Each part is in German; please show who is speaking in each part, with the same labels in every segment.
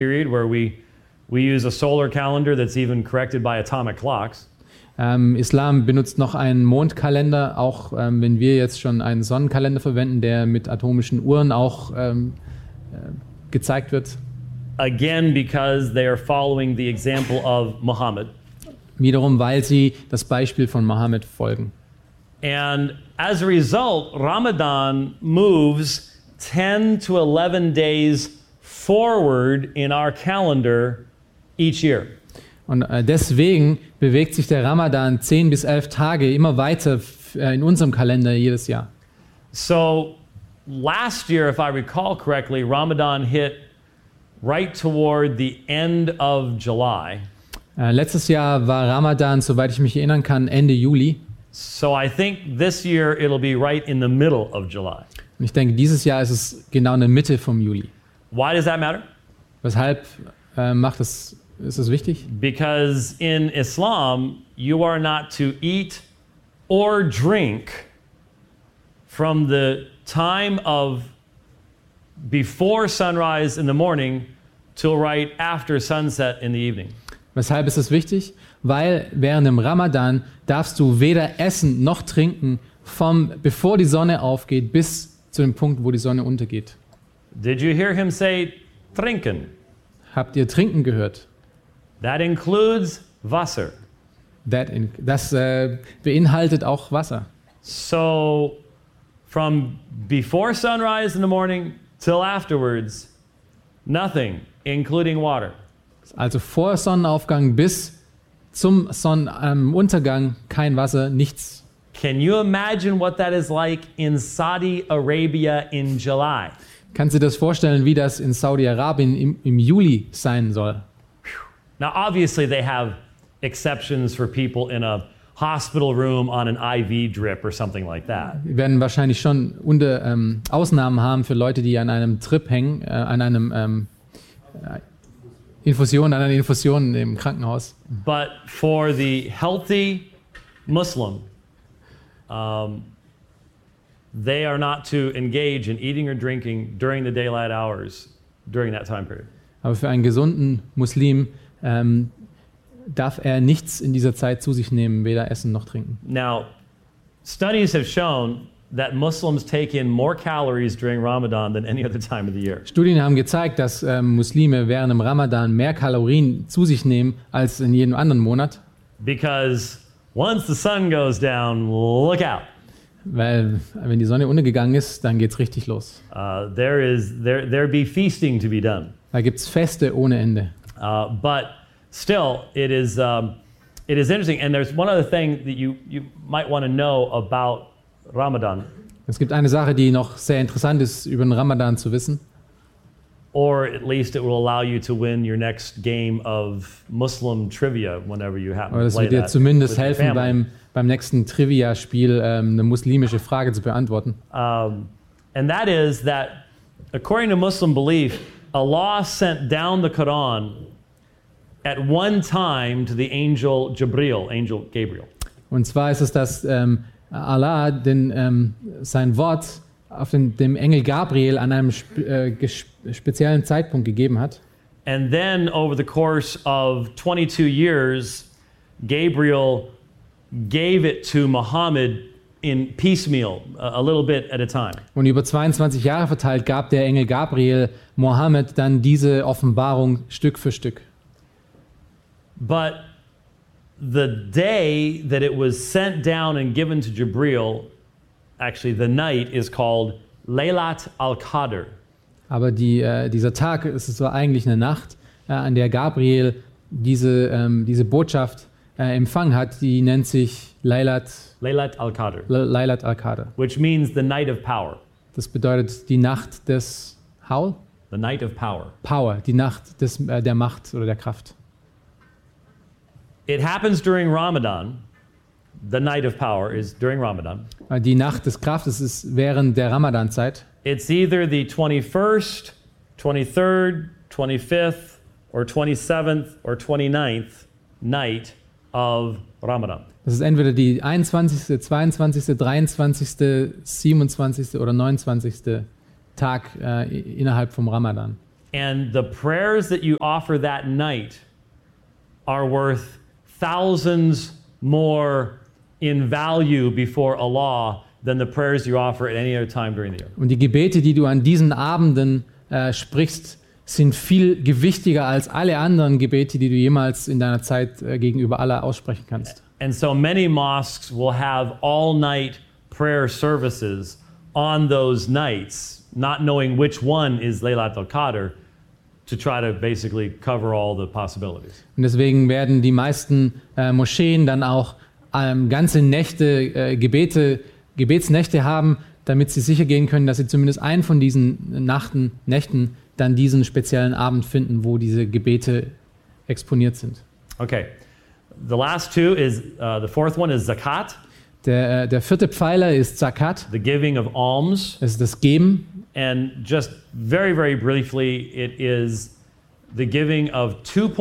Speaker 1: period where we use a solar calendar that's even corrected by atomic clocks.
Speaker 2: Islam benutzt noch einen Mondkalender, auch wenn wir jetzt schon einen Sonnenkalender verwenden, der mit atomischen Uhren auch gezeigt wird.
Speaker 1: Again, because they are following the example of Muhammad.
Speaker 2: Wiederum, weil sie das Beispiel von Mohammed folgen.
Speaker 1: And as a result, Ramadan moves 10 to 11 days forward in our calendar each year.
Speaker 2: Und deswegen bewegt sich der Ramadan 10 bis 11 Tage immer weiter in unserem Kalender jedes Jahr.
Speaker 1: So last year, if I recall correctly, Ramadan hit right toward the end of July.
Speaker 2: Letztes Jahr war Ramadan, soweit ich mich erinnern kann, Ende Juli.
Speaker 1: So I think this year it'll be right in the middle of July.
Speaker 2: Und ich denke, dieses Jahr ist es genau in der Mitte vom Juli.
Speaker 1: Why does that matter?
Speaker 2: Weshalb ist es wichtig?
Speaker 1: Because in Islam, you are not to eat or drink from the time of before sunrise in the morning till right after sunset in the evening.
Speaker 2: Weshalb ist es wichtig? Weil während dem Ramadan darfst du weder essen noch trinken, bevor die Sonne aufgeht bis zu dem Punkt, wo die Sonne untergeht.
Speaker 1: Did you hear him say trinken?
Speaker 2: Habt ihr trinken gehört?
Speaker 1: That includes Wasser.
Speaker 2: Das beinhaltet auch Wasser.
Speaker 1: So from before sunrise in the morning till afterwards, nothing, including water.
Speaker 2: Also vor Sonnenaufgang bis zum Sonnenuntergang kein Wasser, nichts.
Speaker 1: Can you imagine what that is like in Saudi Arabia in July?
Speaker 2: Kannst du dir das vorstellen, wie das in Saudi-Arabien im Juli sein soll?
Speaker 1: Now, obviously, they have exceptions for people in a hospital room on an IV drip or something like that.
Speaker 2: Wir werden wahrscheinlich schon Ausnahmen haben für Leute, die an einem Trip hängen, an einer Infusion im Krankenhaus.
Speaker 1: But for the healthy Muslim, they are not to engage in eating or drinking during the daylight hours during that time period.
Speaker 2: Aber für einen gesunden Muslim darf er nichts in dieser Zeit zu sich nehmen, weder essen noch trinken.
Speaker 1: Now, studies have shown that Muslims take in more calories during Ramadan than any other time of the year.
Speaker 2: Studien haben gezeigt, dass Muslime während dem Ramadan mehr Kalorien zu sich nehmen als in jedem anderen Monat.
Speaker 1: Because once the sun goes down, look out.
Speaker 2: Weil wenn die Sonne untergegangen ist, dann geht's richtig los.
Speaker 1: There be feasting to be done.
Speaker 2: Da gibt's Feste ohne Ende.
Speaker 1: But still, it is interesting. And there's one other thing that you might want to know about Ramadan.
Speaker 2: Es gibt eine Sache, die noch sehr interessant ist, über den Ramadan zu wissen.
Speaker 1: Or at least it will allow you to win your next game of Muslim trivia whenever you happen
Speaker 2: Aber
Speaker 1: to
Speaker 2: das
Speaker 1: play
Speaker 2: wird dir
Speaker 1: that
Speaker 2: zumindest
Speaker 1: with your
Speaker 2: helfen,
Speaker 1: family.
Speaker 2: beim nächsten Trivia-Spiel eine muslimische Frage zu beantworten.
Speaker 1: And that is that, according to Muslim belief, Allah sent down the Quran at one time to the angel Gabriel.
Speaker 2: Und zwar ist es, dass Allah sein Wort auf dem Engel Gabriel an einem speziellen Zeitpunkt gegeben hat.
Speaker 1: And then over the course of 22 years, Gabriel gave it to Muhammad in piecemeal, a little bit at a time.
Speaker 2: Und über 22 Jahre verteilt gab der Engel Gabriel Mohammed dann diese Offenbarung Stück für Stück.
Speaker 1: But the day that it was sent down and given to Jibril, actually the night is called Laylat al-Qadr.
Speaker 2: Aber dieser Tag, es war eigentlich eine Nacht, an der Gabriel diese Botschaft empfangen hat, die nennt sich Laylat
Speaker 1: al-Qadr.
Speaker 2: Laylat al-Qadr.
Speaker 1: Which means the night of power.
Speaker 2: Das bedeutet die Nacht des Haul?
Speaker 1: The night of power.
Speaker 2: Power, die Nacht der Macht oder der Kraft.
Speaker 1: It happens during Ramadan. The night of power is during Ramadan.
Speaker 2: Die Nacht des Kraftes ist während der Ramadanzeit.
Speaker 1: It's either the 21st, 23rd, 25th, or 27th or 29th night of Ramadan.
Speaker 2: Das ist entweder die 21., 22., 23., 27. oder 29. Tag innerhalb vom Ramadan.
Speaker 1: And the prayers that you offer that night are worth thousands more in value before Allah than the prayers you offer at any other time during the year.
Speaker 2: Und die Gebete, die du an diesen Abenden sprichst, sind viel gewichtiger als alle anderen Gebete, die du jemals in deiner Zeit gegenüber Allah aussprechen kannst.
Speaker 1: And so many mosques will have all-night prayer services on those nights, not knowing which one is Laylatul Qadr, to try to basically cover all the possibilities.
Speaker 2: Und deswegen werden die meisten Moscheen dann auch ganze Nächte, Gebetsnächte haben, damit sie sicher gehen können, dass sie zumindest einen von diesen Nächten dann diesen speziellen Abend finden, wo diese Gebete exponiert sind.
Speaker 1: Okay, the last two is, the fourth one is zakat,
Speaker 2: Der vierte Pfeiler ist Zakat,
Speaker 1: the giving of alms.
Speaker 2: das ist das Geben.
Speaker 1: And just very, very briefly, it is the giving of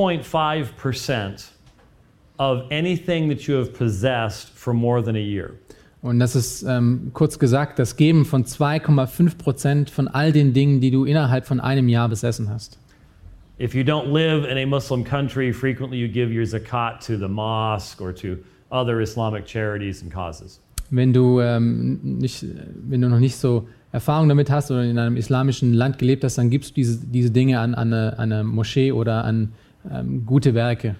Speaker 1: 2.5% of anything that you have possessed for more than a year.
Speaker 2: Und das ist kurz gesagt das Geben von 2,5% von all den Dingen, die du innerhalb von einem Jahr besessen hast.
Speaker 1: If you don't live in a Muslim country, frequently you give your zakat to the mosque or to other Islamic charities and causes.
Speaker 2: Wenn du noch nicht so Erfahrung damit hast oder in einem islamischen Land gelebt hast, dann gibst du diese Dinge an eine Moschee oder an gute Werke.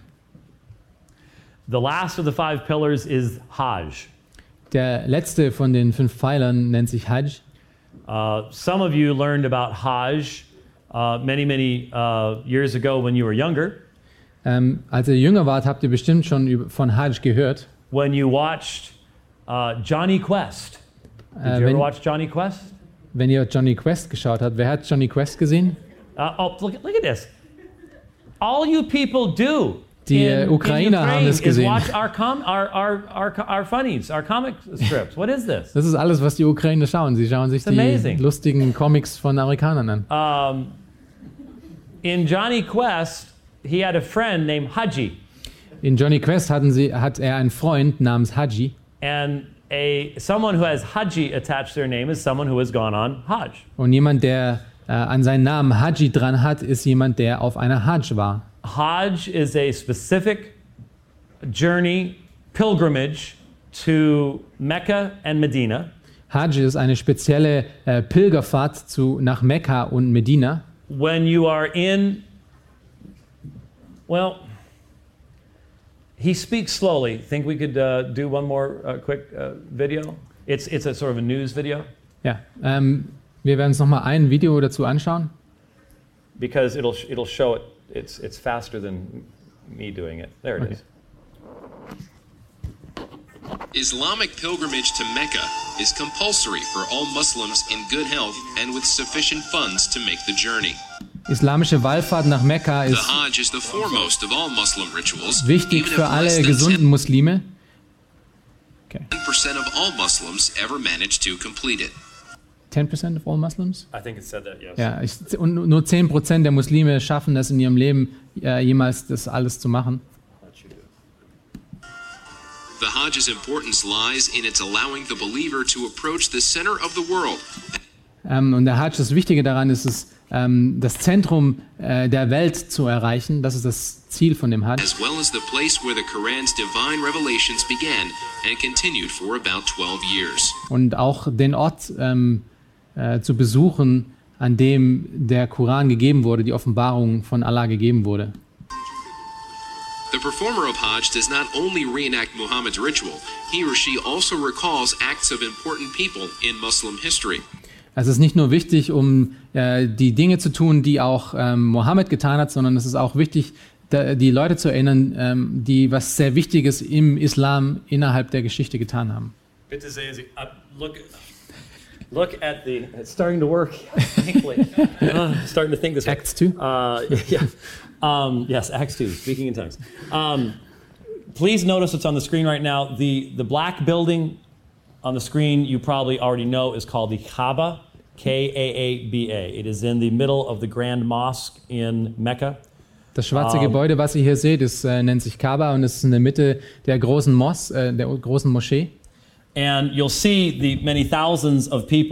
Speaker 1: The last of the 5 pillars is Hajj.
Speaker 2: Der letzte von den 5 Pfeilern nennt sich Hajj.
Speaker 1: Some of you learned about Hajj many years ago when you were younger.
Speaker 2: Als ihr jünger wart, habt ihr bestimmt schon von Hajj gehört.
Speaker 1: When you watched Johnny Quest. Did you ever watch Johnny Quest?
Speaker 2: Wenn ihr Johnny Quest geschaut habt, wer hat Johnny Quest gesehen?
Speaker 1: Look at this. All you people do
Speaker 2: Die
Speaker 1: in
Speaker 2: Ukrainer haben
Speaker 1: Ukraine
Speaker 2: das
Speaker 1: is
Speaker 2: gesehen.
Speaker 1: watch our funnies, our comic strips. What is this?
Speaker 2: Das ist alles, was die Ukrainer schauen. Sie schauen sich
Speaker 1: It's amazing.
Speaker 2: die lustigen Comics von Amerikanern an.
Speaker 1: In Johnny Quest, he had a friend named Haji,
Speaker 2: In Johnny Quest hat er einen Freund namens Haji.
Speaker 1: and someone who has Haji attached to their name is someone who has gone on Hajj.
Speaker 2: Und jemand, der an seinen Namen Haji dran hat, ist jemand, der auf einer Hajj war.
Speaker 1: Hajj is a specific journey, pilgrimage to Mecca and Medina.
Speaker 2: Hajj ist eine spezielle Pilgerfahrt nach Mekka und Medina.
Speaker 1: When you are in, well, he speaks slowly. Think we could do one more quick video? It's a sort of a news video.
Speaker 2: Ja, wir werden uns nochmal ein Video dazu anschauen.
Speaker 1: Because it'll show it. It's faster than me doing it. There it is.
Speaker 3: Islamic pilgrimage to Mecca is compulsory for all Muslims in good health and with sufficient funds to make the journey.
Speaker 2: Islamische Wallfahrt nach Mekka
Speaker 3: The
Speaker 2: ist
Speaker 3: Hajj is the foremost of all Muslim rituals,
Speaker 2: wichtig
Speaker 3: even
Speaker 2: für
Speaker 3: if
Speaker 2: alle
Speaker 3: less than
Speaker 2: gesunden Muslime. Okay.
Speaker 3: 10% of all Muslims ever manage to complete it.
Speaker 2: 10% of all Muslims?
Speaker 1: I think it said that, yes.
Speaker 2: Ja, und nur 10% der Muslime schaffen es in ihrem Leben, jemals das alles zu machen.
Speaker 3: The Hajj's importance lies in its allowing the believer to approach the center of the world.
Speaker 2: Und der Hajj, das Wichtige daran ist es, das Zentrum der Welt zu erreichen. Das ist das Ziel von dem Hajj.
Speaker 3: As well as the place where the Quran's divine revelations began and continued for about 12 years.
Speaker 2: Und auch den Ort zu besuchen, an dem der Koran gegeben wurde, die Offenbarung von Allah gegeben wurde.
Speaker 3: The performer of Hajj does not only reenact Muhammad's ritual, he or she also recalls acts of important people in Muslim history.
Speaker 2: Es ist nicht nur wichtig, um die Dinge zu tun, die auch Mohammed getan hat, sondern es ist auch wichtig, die Leute zu erinnern, die was sehr Wichtiges im Islam innerhalb der Geschichte getan haben.
Speaker 1: Bitte sehen Sie, look at the, it's starting to work, thankfully. Starting to think this way.
Speaker 2: Acts 2?
Speaker 1: Yeah. Yes, Acts 2, speaking in tongues. Please notice what's on the screen right now. The black building on the screen you probably already know is called the Kaaba, Kaaba. It is in the middle of the Grand Mosque in Mecca.
Speaker 2: Das schwarze Gebäude, was ihr hier seht, nennt sich Kaaba und ist in der Mitte der großen Moschee.
Speaker 1: And you'll see the many thousands of people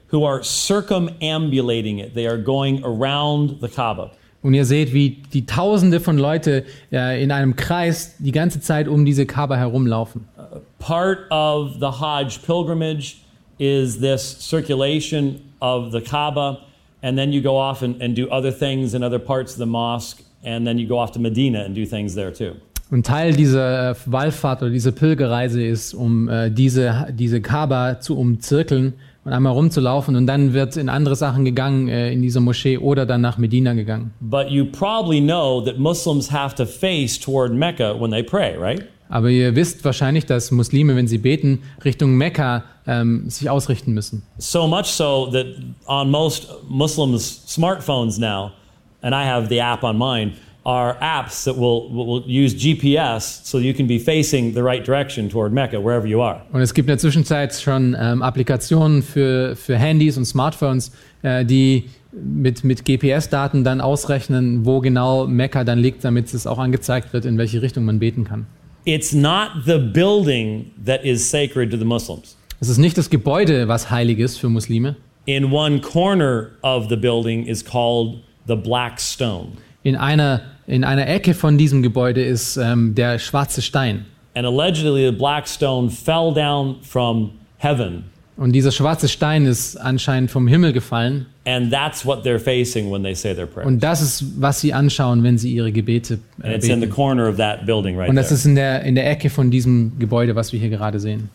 Speaker 1: who are circumambulating it. They are going around the Kaaba.
Speaker 2: Und ihr seht, wie die Tausende von Leute in einem Kreis die ganze Zeit um diese Kaaba herumlaufen.
Speaker 1: Part of the Hajj pilgrimage is this circulation of the Kaaba, and then you go off and do other things in other parts of the mosque, and then you go off to Medina and do things there too.
Speaker 2: Und Teil dieser Wallfahrt oder dieser Pilgerreise ist, um diese Kaaba zu umzirkeln und einmal rumzulaufen, und dann wird in andere Sachen gegangen, in diese Moschee oder dann nach Medina gegangen.
Speaker 1: But you probably know that Muslims have to face toward Mecca when they pray, right?
Speaker 2: Aber ihr wisst wahrscheinlich, dass Muslime, wenn sie beten, Richtung Mekka sich ausrichten müssen.
Speaker 1: So much so that on most Muslims' smartphones now, and I have the app on mine, are apps that will use GPS so you can be facing the right direction toward Mecca, wherever you are.
Speaker 2: Und es gibt in der Zwischenzeit schon Applikationen für Handys und Smartphones, die mit GPS-Daten dann ausrechnen, wo genau Mekka dann liegt, damit es auch angezeigt wird, in welche Richtung man beten kann.
Speaker 1: It's not the building that is sacred to the Muslims.
Speaker 2: Es ist nicht das Gebäude, was heilig ist für Muslime.
Speaker 1: In one corner of the building is called the Black Stone.
Speaker 2: In einer Ecke von diesem Gebäude ist der schwarze Stein.
Speaker 1: And allegedly the Black Stone fell down from heaven.
Speaker 2: Und dieser schwarze Stein ist anscheinend vom Himmel gefallen.
Speaker 1: And that's what they're facing when they say their prayers.
Speaker 2: Und das ist, was sie anschauen, wenn sie ihre Gebete
Speaker 1: And it's in the
Speaker 2: beten.
Speaker 1: corner of that building right
Speaker 2: Und das
Speaker 1: there.
Speaker 2: ist in der Ecke von diesem Gebäude, was wir hier gerade sehen.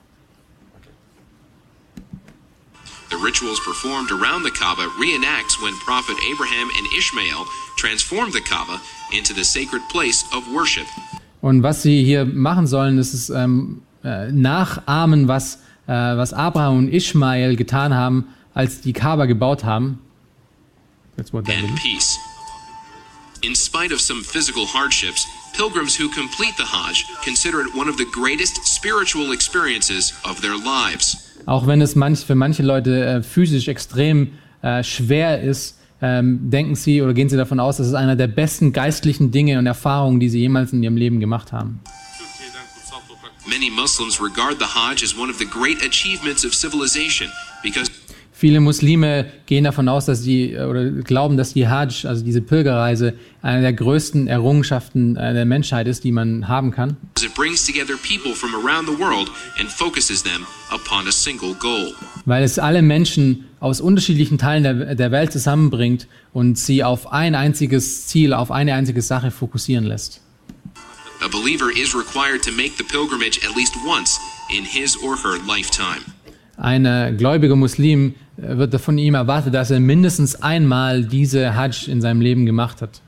Speaker 3: The rituals performed around the Kaaba reenacts when Prophet Abraham and Ishmael transformed the Kaaba into the sacred place of worship.
Speaker 2: Und was sie hier machen sollen, das ist nachahmen, was Abraham und Ishmael getan haben, als die Kaaba gebaut haben. That's what that
Speaker 3: And
Speaker 2: is.
Speaker 3: peace. In spite of some physical hardships, pilgrims who complete the Hajj consider it one of the greatest spiritual experiences of their lives.
Speaker 2: Auch wenn es für manche Leute physisch extrem schwer ist, denken sie oder gehen sie davon aus, dass es einer der besten geistlichen Dinge und Erfahrungen, die sie jemals in ihrem Leben gemacht haben.
Speaker 3: Many Muslims regard the Hajj as one of the great achievements of civilization because
Speaker 2: Viele Muslime gehen davon aus, dass oder glauben, dass die Hajj, also diese Pilgerreise, eine der größten Errungenschaften der Menschheit ist, die man haben kann.
Speaker 3: it brings together people from around the world and focuses them upon a single goal.
Speaker 2: Weil es alle Menschen aus unterschiedlichen Teilen der Welt zusammenbringt und sie auf ein einziges Ziel, auf eine einzige Sache fokussieren lässt.
Speaker 3: A believer is required to make the pilgrimage at least once in his or her lifetime.
Speaker 2: Ein gläubiger Muslim wird von ihm erwartet, dass er mindestens einmal diese Hajj in seinem Leben gemacht hat.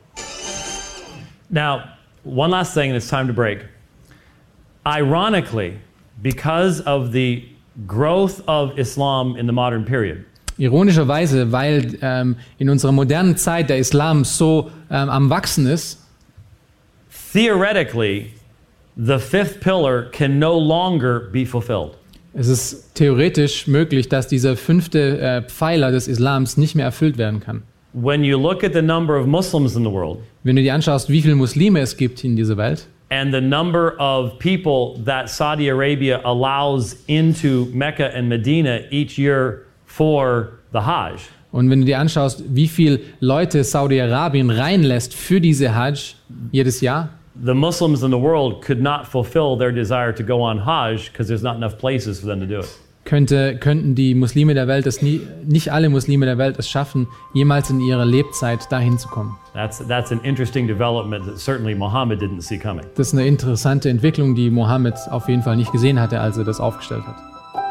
Speaker 1: Now, one last thing, and it's time to break. Ironically, because of the growth of Islam in the modern period,
Speaker 2: Ironischerweise, weil in unserer modernen Zeit der Islam so am Wachsen ist,
Speaker 1: theoretically, the fifth pillar can no longer be fulfilled.
Speaker 2: es ist theoretisch möglich, dass dieser 5. Pfeiler des Islams nicht mehr erfüllt werden kann.
Speaker 1: When you look at the number of Muslims in the world
Speaker 2: Wenn du dir anschaust, wie viele Muslime es gibt in dieser Welt
Speaker 1: and the number of people that Saudi Arabia allows into Mecca and Medina each year for the Hajj,
Speaker 2: und wenn du dir anschaust, wie viele Leute Saudi-Arabien reinlässt für diese Hajj jedes Jahr,
Speaker 1: the Muslims in the world could not fulfill their desire to go on Hajj because there's not enough places for them to do it.
Speaker 2: könnten die Muslime der Welt nicht alle Muslime der Welt es schaffen, jemals in ihrer Lebzeit dahin zu kommen.
Speaker 1: That's an interesting development that certainly Muhammad didn't see coming.
Speaker 2: Das ist eine interessante Entwicklung, die Mohammed auf jeden Fall nicht gesehen hatte, als er das aufgestellt hat.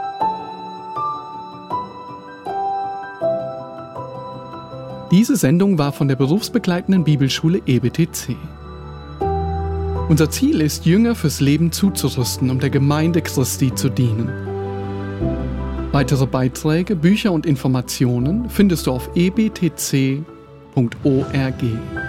Speaker 4: Diese Sendung war von der berufsbegleitenden Bibelschule EBTC. Unser Ziel ist, Jünger fürs Leben zuzurüsten, um der Gemeinde Christi zu dienen. Weitere Beiträge, Bücher und Informationen findest du auf ebtc.org.